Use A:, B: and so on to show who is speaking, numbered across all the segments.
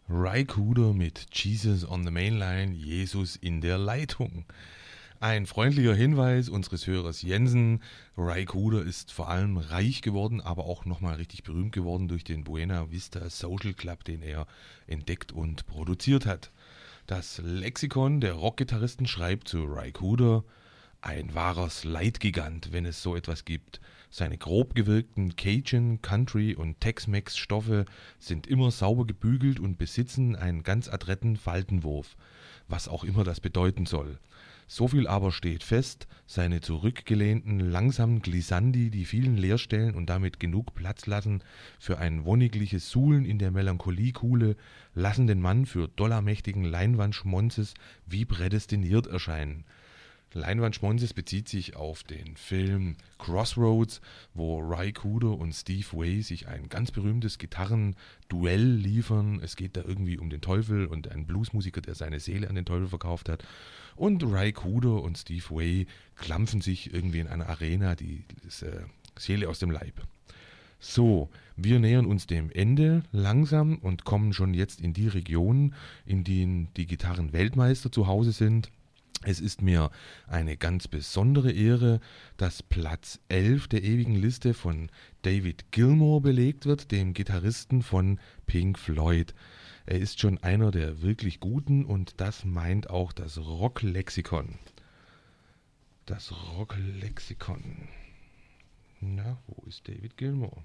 A: Ry Cooder mit Jesus on the Mainline, Jesus in der Leitung. Ein freundlicher Hinweis unseres Hörers Jensen. Ry Cooder ist vor allem reich geworden, aber auch nochmal richtig berühmt geworden durch den Buena Vista Social Club, den er entdeckt und produziert hat. Das Lexikon der Rockgitarristen schreibt zu Ry Cooder: ein wahrer Slide-Gigant, wenn es so etwas gibt. Seine grob gewirkten Cajun, Country und Tex-Mex-Stoffe sind immer sauber gebügelt und besitzen einen ganz adretten Faltenwurf, was auch immer das bedeuten soll. So viel aber steht fest: seine zurückgelehnten, langsamen Glissandi, die vielen Leerstellen und damit genug Platz lassen für ein wonnigliches Suhlen in der Melancholiekuhle, lassen den Mann für dollarmächtigen Leinwandschmonzes wie prädestiniert erscheinen. Leinwandschmonzes bezieht sich auf den Film Crossroads, wo Ry Cooder und Steve Vai sich ein ganz berühmtes Gitarrenduell liefern. Es geht da irgendwie um den Teufel und einen Bluesmusiker, der seine Seele an den Teufel verkauft hat. Und Ry Cooder und Steve Vai klampfen sich irgendwie in einer Arena die Seele aus dem Leib. So, wir nähern uns dem Ende langsam und kommen schon jetzt in die Region, in denen die Gitarrenweltmeister zu Hause sind. Es ist mir eine ganz besondere Ehre, dass Platz 11 der ewigen Liste von David Gilmour belegt wird, dem Gitarristen von Pink Floyd. Er ist schon einer der wirklich Guten und das meint auch das Rocklexikon. Das Rocklexikon. Na, wo ist David Gilmour?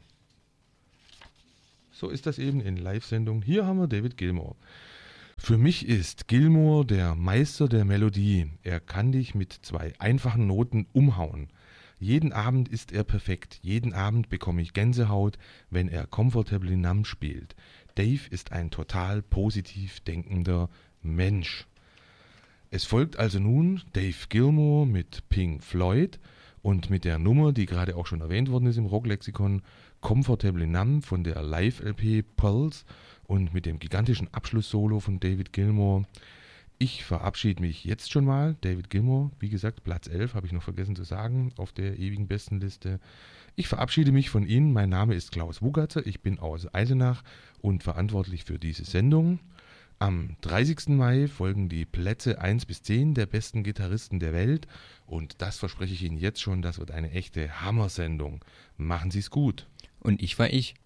A: So ist das eben in Live-Sendung. Hier haben wir David Gilmour. Für mich ist Gilmour der Meister der Melodie. Er kann dich mit 2 einfachen Noten umhauen. Jeden Abend ist er perfekt. Jeden Abend bekomme ich Gänsehaut, wenn er Comfortably Numb spielt. Dave ist ein total positiv denkender Mensch. Es folgt also nun Dave Gilmour mit Pink Floyd und mit der Nummer, die gerade auch schon erwähnt worden ist im Rocklexikon, Comfortably Numb von der Live-LP Pulse und mit dem gigantischen Abschlusssolo von David Gilmour. Ich verabschiede mich jetzt schon mal. David Gilmour, wie gesagt, Platz 11, habe ich noch vergessen zu sagen, auf der ewigen Bestenliste. Ich verabschiede mich von Ihnen. Mein Name ist Klaus Wugatzer. Ich bin aus Eisenach und verantwortlich für diese Sendung. Am 30. Mai folgen die Plätze 1 bis 10 der besten Gitarristen der Welt. Und das verspreche ich Ihnen jetzt schon, das wird eine echte Hammersendung. Machen Sie es gut.
B: Und ich war ich.